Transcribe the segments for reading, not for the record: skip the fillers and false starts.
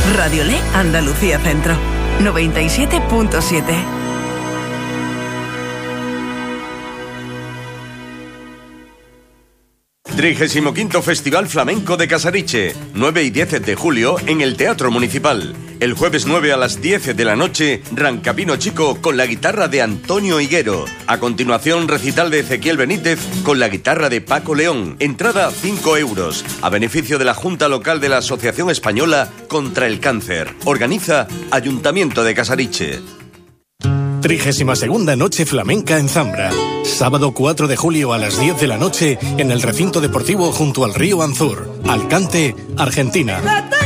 Radiolé Andalucía Centro, 97.7. º Festival Flamenco de Casariche, 9 y 10 de julio en el Teatro Municipal. El jueves 9 a las 10 de la noche, Rancapino Chico con la guitarra de Antonio Higuero. A continuación, recital de Ezequiel Benítez con la guitarra de Paco León. Entrada 5 euros, a beneficio de la Junta Local de la Asociación Española contra el Cáncer. Organiza Ayuntamiento de Casariche. 32ª Noche Flamenca en Zambra. Sábado 4 de julio a las 10 de la noche en el recinto deportivo junto al río Anzur. Alcante, Argentina.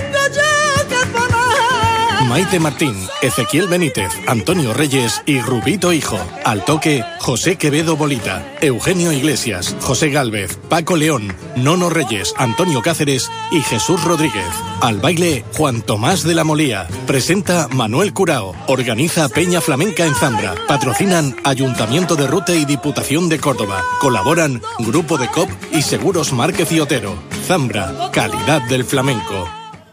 Maite Martín, Ezequiel Benítez, Antonio Reyes y Rubito Hijo. Al toque, José Quevedo Bolita, Eugenio Iglesias, José Gálvez, Paco León, Nono Reyes, Antonio Cáceres y Jesús Rodríguez. Al baile, Juan Tomás de la Molía. Presenta Manuel Curao. Organiza Peña Flamenca en Zambra. Patrocinan Ayuntamiento de Rute y Diputación de Córdoba. Colaboran Grupo de COP y Seguros Márquez y Otero. Zambra, calidad del flamenco.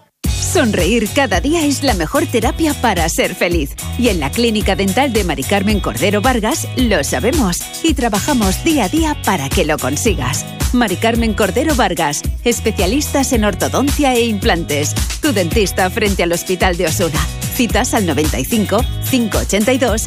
Sonreír cada día es la mejor terapia para ser feliz. Y en la Clínica Dental de Mari Carmen Cordero Vargas lo sabemos y trabajamos día a día para que lo consigas. Mari Carmen Cordero Vargas, especialistas en ortodoncia e implantes. Tu dentista frente al Hospital de Osuna. Citas al 95 582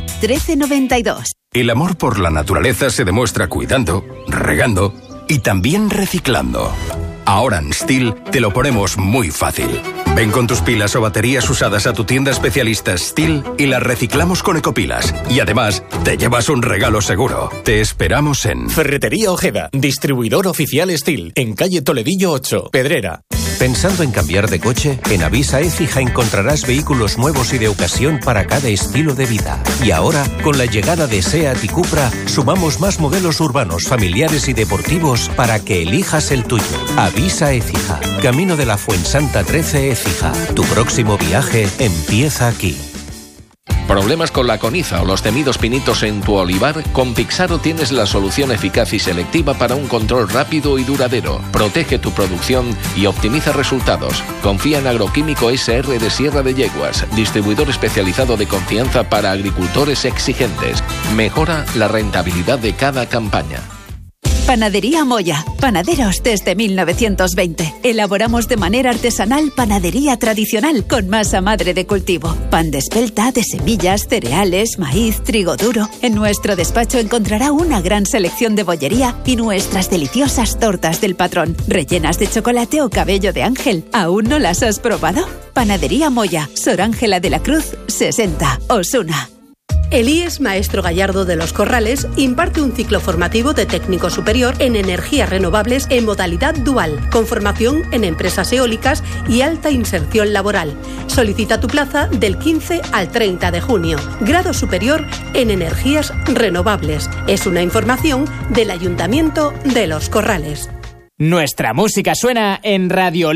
1392. El amor por la naturaleza se demuestra cuidando, regando y también reciclando. Ahora en Stihl te lo ponemos muy fácil. Ven con tus pilas o baterías usadas a tu tienda especialista Stihl y las reciclamos con Ecopilas. Y además, te llevas un regalo seguro. Te esperamos en Ferretería Ojeda, distribuidor oficial Stihl, en calle Toledillo 8, Pedrera. ¿Pensando en cambiar de coche? En Avisa Écija encontrarás vehículos nuevos y de ocasión para cada estilo de vida. Y ahora, con la llegada de SEAT y Cupra, sumamos más modelos urbanos, familiares y deportivos para que elijas el tuyo. Avisa Écija, Camino de la Fuensanta 13 Écija. Tu próximo viaje empieza aquí. ¿Problemas con la coniza o los temidos pinitos en tu olivar? Con Pixaro tienes la solución eficaz y selectiva para un control rápido y duradero. Protege tu producción y optimiza resultados. Confía en Agroquímico SR de Sierra de Yeguas, distribuidor especializado de confianza para agricultores exigentes. Mejora la rentabilidad de cada campaña. Panadería Moya, panaderos desde 1920. Elaboramos de manera artesanal panadería tradicional con masa madre de cultivo. Pan de espelta, de semillas, cereales, maíz, trigo duro. En nuestro despacho encontrará una gran selección de bollería y nuestras deliciosas tortas del patrón, rellenas de chocolate o cabello de ángel. ¿Aún no las has probado? Panadería Moya, Sor Ángela de la Cruz, 60, Osuna. El IES Maestro Gallardo de los Corrales imparte un ciclo formativo de técnico superior en energías renovables en modalidad dual, con formación en empresas eólicas y alta inserción laboral. Solicita tu plaza del 15 al 30 de junio. Grado superior en energías renovables. Es una información del Ayuntamiento de Los Corrales. Nuestra música suena en Radio